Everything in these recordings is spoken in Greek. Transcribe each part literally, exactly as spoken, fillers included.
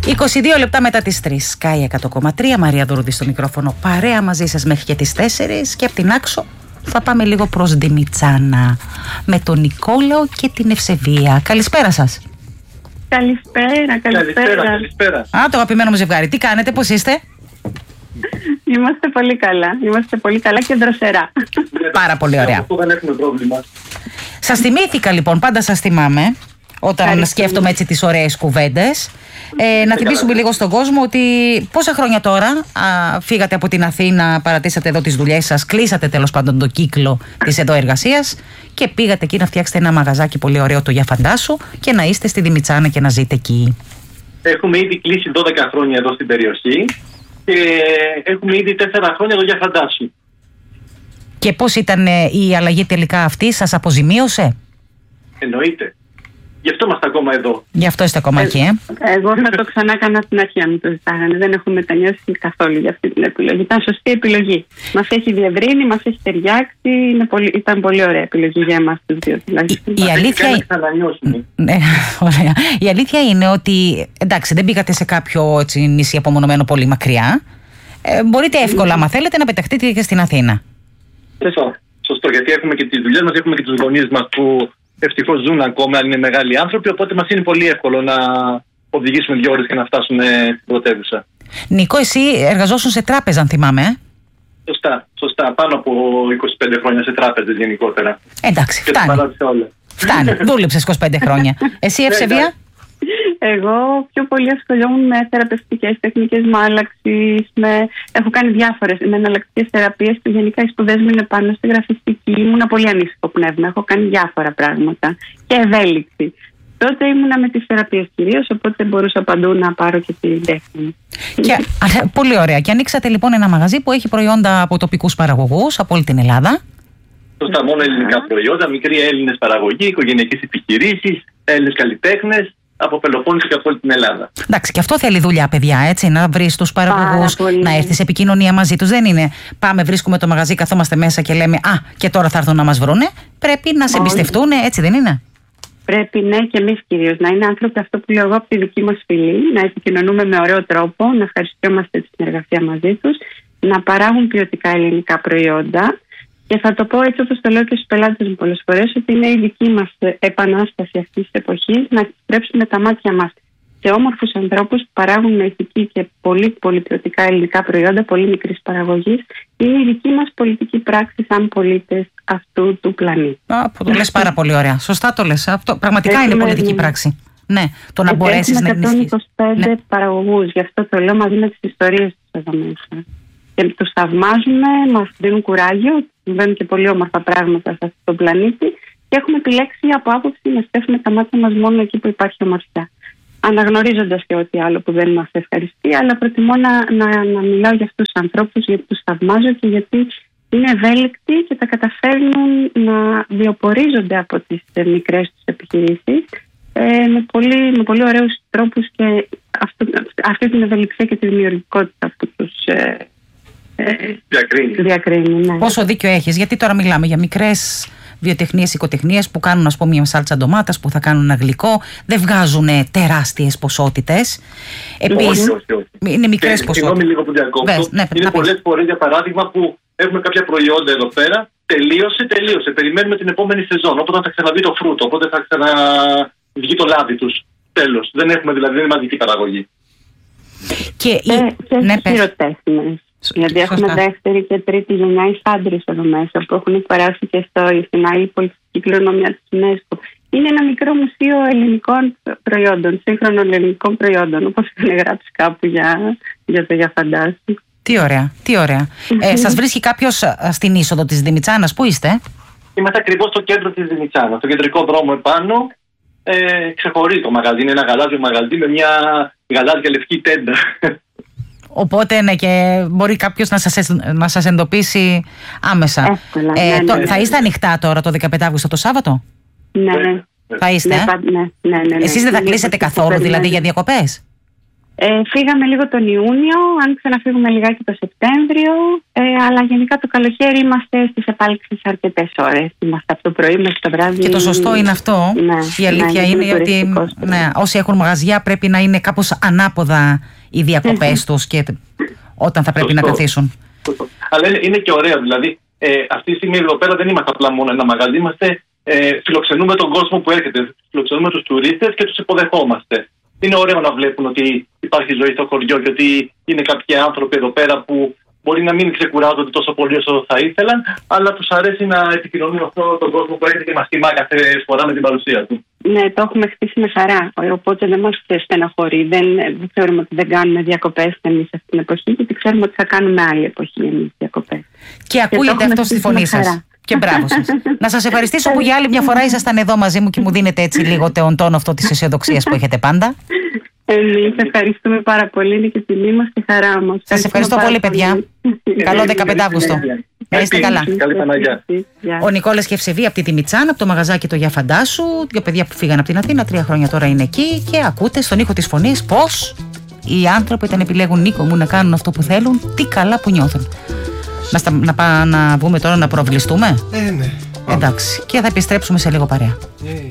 είκοσι δύο λεπτά μετά τις τρεις. Σκάι εκατό κόμμα τρία. Μαρία Δουρούδη στο μικρόφωνο. Παρέα μαζί σας μέχρι και τις τέσσερις. Και από την άξο θα πάμε λίγο προς Δημιτσάνα. Με τον Νικόλαο και την Ευσεβία. Καλησπέρα σας. Καλησπέρα, καλησπέρα. καλησπέρα. Α, το αγαπημένο μου ζευγάρι. Τι κάνετε, πώς είστε? Είμαστε πολύ καλά. Είμαστε πολύ καλά και δροσερά. Πάρα πολύ ωραία. Αυτό δεν έχουμε πρόβλημα. Σας θυμήθηκα λοιπόν, πάντα σας θυμάμαι όταν Ευχαριστώ. σκέφτομαι έτσι τις ωραίες κουβέντες. Ε, να θυμίσουμε λίγο στον κόσμο ότι πόσα χρόνια τώρα α, φύγατε από την Αθήνα, παρατήσατε εδώ τις δουλειές σας, κλείσατε τέλος πάντων το κύκλο της εδώ εργασίας και πήγατε εκεί να φτιάξετε ένα μαγαζάκι πολύ ωραίο, το Για Φαντάσου, και να είστε στη Δημιτσάνα και να ζείτε εκεί. Έχουμε ήδη κλείσει δώδεκα χρόνια εδώ στην περιοχή και έχουμε ήδη τέσσερα χρόνια εδώ Για Φαντάσου. Και πώς ήταν η αλλαγή τελικά αυτή, σας αποζημίωσε? Εννοείται. Γι' αυτό είμαστε ακόμα εδώ. Γι' αυτό είστε ακόμα ε, εκεί, ε. Εγώ θα το ξανά έκανα στην αρχή αν μου το ζητάγανε. Δεν έχω μετανιώσει καθόλου για αυτή την επιλογή. Ήταν σωστή επιλογή. Μας έχει διευρύνει, μας έχει ταιριάξει. Είναι πολύ, ήταν πολύ ωραία επιλογή για εμάς τους δύο. Η, η, αλήθεια... ναι, ωραία. η αλήθεια είναι ότι εντάξει, δεν πήγατε σε κάποιο έτσι, νησί απομονωμένο πολύ μακριά. Ε, μπορείτε εύκολα, άμα θέλετε, να πεταχτείτε και στην Αθήνα. Σωστό. Σωστό, γιατί έχουμε και τις δουλειές μας, έχουμε και τους γονείς μας που ευτυχώς ζουν ακόμα, είναι μεγάλοι άνθρωποι, οπότε μας είναι πολύ εύκολο να οδηγήσουμε δύο ώρες και να φτάσουμε στην πρωτεύουσα. Νικό, εσύ εργαζόσουν σε τράπεζα, αν θυμάμαι, ε? Σωστά, σωστά. Πάνω από είκοσι πέντε χρόνια σε τράπεζες γενικότερα. Εντάξει, και φτάνει. Όλα. Φτάνει, δούλεψες είκοσι πέντε χρόνια. Εσύ, Ευσεβία? Εγώ πιο πολύ ασχολιόμουν με θεραπευτικές τεχνικές μάλαξης, με... έχω κάνει διάφορες με εναλλακτικές θεραπείες και γενικά οι σπουδές μου είναι πάνω στη γραφιστική. Ήμουνα πολύ ανήσυχο πνεύμα, έχω κάνει διάφορα πράγματα και ευέλικτη. Τότε ήμουνα με τις θεραπείες κυρίως, οπότε μπορούσα παντού να πάρω και την τέχνη. Και, πολύ ωραία. Και ανοίξατε λοιπόν ένα μαγαζί που έχει προϊόντα από τοπικούς παραγωγούς από όλη την Ελλάδα. Σωστά, μόνο ελληνικά προϊόντα, μικροί Έλληνες παραγωγοί, οικογενειακές επιχειρήσεις, Έλληνες καλλιτέχνες. Από Πελοπόννησο και από όλη την Ελλάδα. Εντάξει, και αυτό θέλει δουλειά, παιδιά, έτσι. Να βρεις τους παραγωγούς, να έρθεις σε επικοινωνία μαζί τους. Δεν είναι πάμε, βρίσκουμε το μαγαζί, καθόμαστε μέσα και λέμε α, και τώρα θα έρθουν να μας βρούνε. Πρέπει να σε εμπιστευτούν, έτσι δεν είναι? Πρέπει, ναι, και εμείς κυρίως. Να είναι άνθρωποι, αυτό που λέω εγώ, από τη δική μας φυλή, να επικοινωνούμε με ωραίο τρόπο, να ευχαριστούμε τη συνεργασία μαζί τους, να παράγουν ποιοτικά ελληνικά προϊόντα. Και θα το πω έτσι όπως το λέω και στους πελάτες μου πολλές φορές, ότι είναι η δική μας επανάσταση αυτής της εποχής να στρέψουμε τα μάτια μας σε όμορφους ανθρώπους που παράγουν με ηθική και πολύ πολυπιωτικά ελληνικά προϊόντα, πολύ μικρής παραγωγής. Είναι η δική μας πολιτική πράξη σαν πολίτες αυτού του πλανήτη. Α, που το λες πάρα πολύ ωραία. Σωστά το λες. Αυτό πραγματικά έχουμε, είναι πολιτική ναι. πράξη. Ναι, το να μπορέσεις να ενισχύσεις. εκατόν είκοσι πέντε ναι. παραγωγούς, γι' αυτό το λέω μαζί με τις ιστορίες τους εδώ μέσα. Και τους θαυμάζουμε, μας δίνουν κουράγιο, συμβαίνουν και πολύ όμορφα πράγματα σε αυτόν τον πλανήτη και έχουμε επιλέξει από άποψη να στέφουμε τα μάτια μας μόνο εκεί που υπάρχει ομορφιά. Αναγνωρίζοντας και ό,τι άλλο που δεν μας ευχαριστεί, αλλά προτιμώ να, να, να μιλάω για αυτούς τους ανθρώπους, γιατί τους θαυμάζω και γιατί είναι ευέλικτοι και τα καταφέρνουν να βιοπορίζονται από τις μικρές τους επιχειρήσεις ε, με, πολύ, με πολύ ωραίους τρόπους και αυτό, αυτή την ευελιξία και τη δημιουργικότητα που τους ε, Διακρίνει. Διακρίνει, ναι. Πόσο δίκιο έχεις, γιατί τώρα μιλάμε για μικρές βιοτεχνίες, οικοτεχνίες που κάνουν, ας πούμε, μια σάλτσα ντομάτας, που θα κάνουν ένα γλυκό, δεν βγάζουν τεράστιες ποσότητες. Επίσης, είναι μικρές ποσότητες. Συγγνώμη λίγο που διακόπτω. Ναι, είναι πολλές φορές, για παράδειγμα, που έχουμε κάποια προϊόντα εδώ πέρα, τελείωσε, τελείωσε. Περιμένουμε την επόμενη σεζόν, οπότε θα ξαναδεί το φρούτο, οπότε θα ξαναβγεί το λάδι τους. Τέλος. Δεν έχουμε δηλαδή, δεν είναι μαζική παραγωγή. Και, και, η... και ναι, χειροτέχνες. Γιατί έχουμε δεύτερη και τρίτη γενιά ηθάντρες εδώ μέσα που έχουν περάσει και στο, στην άλλη πολιτική κληρονομιά της UNESCO. Είναι ένα μικρό μουσείο ελληνικών προϊόντων, σύγχρονων ελληνικών προϊόντων, όπως είχαν γράψει κάπου για, για το Για Φαντάσου. Τι ωραία, τι ωραία. ε, σας βρίσκει κάποιος στην είσοδο της Δημιτσάνας, πού είστε? Είμαστε ακριβώς στο κέντρο της Δημιτσάνας, στο κεντρικό δρόμο επάνω. Ε, ξεχωρίζει το μαγαζί, είναι ένα γαλάζιο μαγαζί με μια γαλάζια λευκή τέντα. Οπότε ναι, και μπορεί κάποιος να σας, να σας εντοπίσει άμεσα. Εύκολα, ε, ναι, το, ναι. Θα είστε ανοιχτά τώρα το δεκαπέντε Αυγούστου το Σάββατο? Ναι, ναι. Θα είστε. Ναι, ναι, ναι, ναι, ναι. Εσείς δεν θα κλείσετε καθόλου δηλαδή για διακοπές? Ε, φύγαμε λίγο τον Ιούνιο, αν ξαναφύγουμε λιγάκι το Σεπτέμβριο, ε, αλλά γενικά το καλοκαίρι είμαστε στις επάλξεις αρκετές ώρες. Είμαστε από το πρωί μέχρι το βράδυ. Και το σωστό είναι αυτό. Ναι, η αλήθεια ναι, είναι, είναι ότι ναι, όσοι έχουν μαγαζιά πρέπει να είναι κάπως ανάποδα οι διακοπές τους και όταν θα πρέπει σωστό. να καθίσουν. Σωστό. Αλλά είναι, είναι και ωραίο. Δηλαδή, ε, αυτή τη στιγμή εδώ πέρα δεν είμαστε απλά μόνο ένα μαγαζί, είμαστε, ε, φιλοξενούμε τον κόσμο που έρχεται. Φιλοξενούμε τους τουρίστες και τους υποδεχόμαστε. Είναι ωραίο να βλέπουν ότι υπάρχει ζωή στο χωριό και ότι είναι κάποιοι άνθρωποι εδώ πέρα που μπορεί να μην ξεκουράζονται τόσο πολύ όσο θα ήθελαν, αλλά τους αρέσει να επικοινωνούν με αυτόν τον κόσμο που έρχεται και μας τιμά κάθε φορά με την παρουσία του. Ναι, το έχουμε χτίσει με χαρά. Οπότε δεν μας στεναχωρεί. Δεν, δεν θεωρούμε ότι δεν κάνουμε διακοπές εμείς αυτή την εποχή, γιατί ξέρουμε ότι θα κάνουμε άλλη εποχή εμείς διακοπές. Και ακούγεται αυτό στη φωνή σας. Και μπράβο σας. Να σας ευχαριστήσω που για άλλη μια φορά ήσασταν εδώ μαζί μου και μου δίνετε έτσι λίγο τον τόνο αυτό της αισιοδοξίας που έχετε πάντα. Εμείς ευχαριστούμε πάρα πολύ. Είναι και τιμή μας και χαρά μας. Σας ευχαριστώ πολύ, παιδιά. Καλό δεκαπέντε Αυγούστου. Να είστε καλά. Ο Νικόλας Κευσεβή από τη Τιμιτσάν, από το μαγαζάκι το Για Φαντάσου. Δύο παιδιά που φύγαν από την Αθήνα, τρία χρόνια τώρα είναι εκεί και ακούτε στον ήχο της φωνής πως οι άνθρωποι όταν επιλέγουν, Νίκο μου, να κάνουν αυτό που θέλουν, τι καλά που νιώθουν. Να, στα, να, πά, να βγούμε τώρα να προβληστούμε. Ε, ναι. Εντάξει. Και θα επιστρέψουμε σε λίγο παρέα. Ε.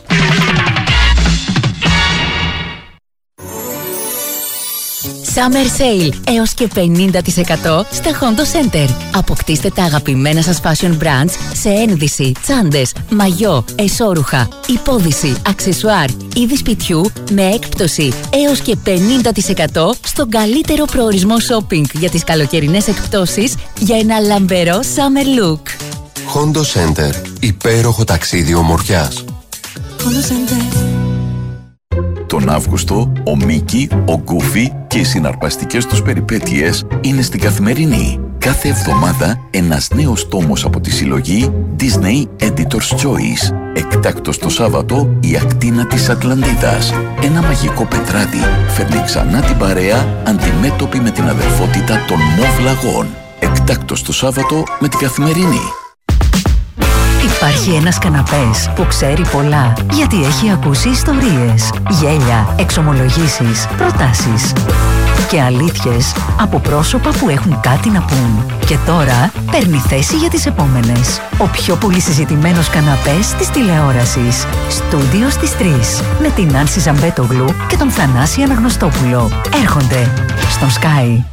Summer Sale έως και πενήντα τοις εκατό στα Hondo Center. Αποκτήστε τα αγαπημένα σας fashion brands σε ένδυση, τσάντες, μαγιό, εσώρουχα, υπόδυση, αξεσουάρ, είδη σπιτιού με έκπτωση έως και πενήντα τοις εκατό στον καλύτερο προορισμό shopping για τις καλοκαιρινές εκπτώσεις για ένα λαμπερό summer look. Hondo Center. Υπέροχο ταξίδι ομορφιάς. Hondo Center. Τον Αύγουστο, ο Μίκη, ο Γκούφι και οι συναρπαστικές τους περιπέτειες είναι στην Καθημερινή. Κάθε εβδομάδα ένας νέος τόμος από τη συλλογή Disney Editor's Choice. Εκτάκτος το Σάββατο, η ακτίνα της Ατλαντίδας. Ένα μαγικό πετράτη φέρνει ξανά την παρέα αντιμέτωπη με την αδερφότητα των Μοβ Λαγών. Εκτάκτος το Σάββατο με την Καθημερινή. Υπάρχει ένας καναπές που ξέρει πολλά, γιατί έχει ακούσει ιστορίες, γέλια, εξομολογήσεις, προτάσεις και αλήθειες από πρόσωπα που έχουν κάτι να πούν. Και τώρα παίρνει θέση για τις επόμενες. Ο πιο πολύ συζητημένος καναπές της τηλεόρασης. Στούντιο στις τρεις. Με την Άνση Ζαμπέτογλου και τον Θανάση Αναγνωστόπουλο. Έρχονται στον Sky.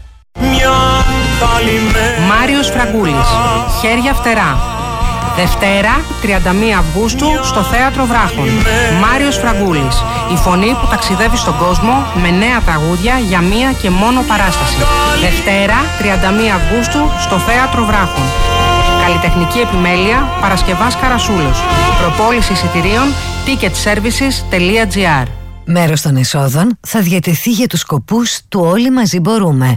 Μάριος Φραγκούλης. Χέρια φτερά. Δευτέρα, τριάντα μία Αυγούστου, στο Θέατρο Βράχων. Μάριος Φραγκούλης, η φωνή που ταξιδεύει στον κόσμο με νέα τραγούδια για μία και μόνο παράσταση. Δευτέρα, τριάντα μία Αυγούστου, στο Θέατρο Βράχων. Καλλιτεχνική επιμέλεια, Παρασκευάς Καρασούλος. Προπόληση εισιτηρίων, ticket services τελεία τζι άρ. Μέρος των εσόδων θα διατεθεί για τους σκοπούς του Όλοι Μαζί Μπορούμε.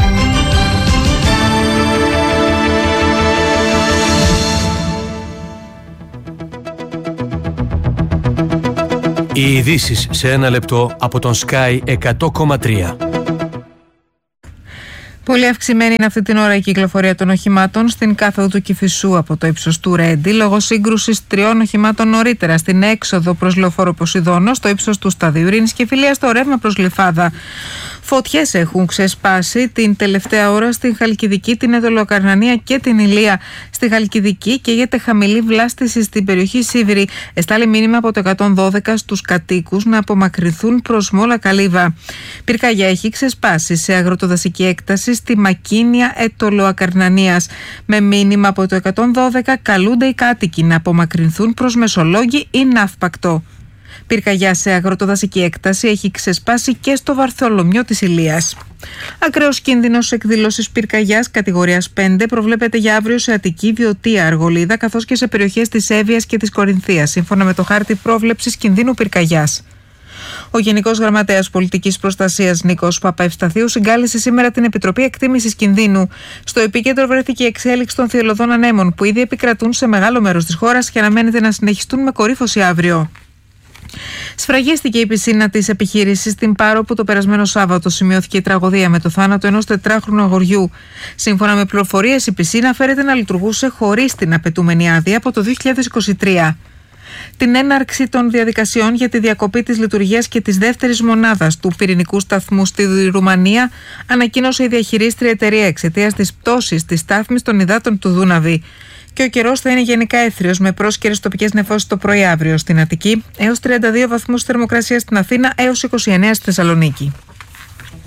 Οι ειδήσεις σε ένα λεπτό από τον Sky εκατό κόμμα τρία. Πολύ αυξημένη είναι αυτή την ώρα η κυκλοφορία των οχημάτων στην κάθοδο του Κηφισού από το ύψος του Ρέντι, λόγω σύγκρουσης τριών οχημάτων νωρίτερα στην έξοδο προς Λεωφόρο Ποσειδώνο, στο ύψος του Σταδίου Ειρήνης και φιλία στο ρεύμα προς Γλυφάδα. Φωτιές έχουν ξεσπάσει την τελευταία ώρα στην Χαλκιδική, την Εδωλοκαρνανία και την Ηλία. Στη Χαλκιδική καίγεται χαμηλή βλάστηση στην περιοχή Σίβηρη. Εστάλει μήνυμα από το εκατόν δώδεκα στους κατοίκους να απομακρυνθούν προς Μόλα Καλύβα. Πυρκαγιά έχει ξεσπάσει σε αγροτοδασική έκταση στη Μακίνια Ετωλοακαρνανίας. Με μήνυμα από το εκατόν δώδεκα καλούνται οι κάτοικοι να απομακρυνθούν προς Μεσολόγγι ή Ναύπακτο. Πυρκαγιά σε αγροτοδασική έκταση έχει ξεσπάσει και στο Βαρθολομιό της Ηλίας. Ακραίος κίνδυνος εκδήλωσης πυρκαγιάς κατηγορίας πέντε προβλέπεται για αύριο σε Αττική, Βιωτία, Αργολίδα καθώς και σε περιοχές της Εύβοιας και της Κορινθίας, σύμφωνα με το χάρτη πρόβλεψης κινδύνου πυρκαγιάς. Ο Γενικός Γραμματέας Πολιτικής Προστασίας Νίκος Παπαευσταθίου συγκάλεσε σήμερα την Επιτροπή Εκτίμησης Κινδύνου. Στο επίκεντρο βρέθηκε η εξέλιξη των θυελλωδών ανέμων που ήδη επικρατούν σε μεγάλο μέρος της χώρας και αναμένεται να συνεχιστούν με κορύφωση αύριο. Σφραγίστηκε η πισίνα της επιχείρησης στην Πάρο, που το περασμένο Σάββατο σημειώθηκε η τραγωδία με το θάνατο ενός τετράχρονου αγοριού. Σύμφωνα με πληροφορίες, η πισίνα φέρεται να λειτουργούσε χωρίς την απαιτούμενη άδεια από το δύο χιλιάδες είκοσι τρία. την έναρξη των διαδικασιών για τη διακοπή της λειτουργίας και της δεύτερης μονάδας του πυρηνικού σταθμού στη Ρουμανία, ανακοίνωσε η διαχειρίστρια εταιρεία εξαιτίας της πτώσης της στάθμης των υδάτων του Δούναβη. Και ο καιρός θα είναι γενικά έθριος με πρόσκαιρες τοπικές νεφώσεις το πρωί αύριο στην Αττική, έως τριάντα δύο βαθμούς θερμοκρασία στην Αθήνα, έως είκοσι εννέα στη Θεσσαλονίκη.